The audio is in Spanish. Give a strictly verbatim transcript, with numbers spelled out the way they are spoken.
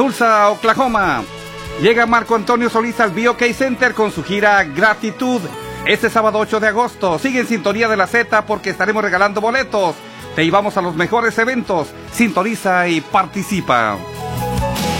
Tulsa, Oklahoma. Llega Marco Antonio Solís al B O K Center con su gira Gratitud. Este sábado ocho de agosto. Sigue en sintonía de la Z porque estaremos regalando boletos. Te llevamos a los mejores eventos. Sintoniza y participa.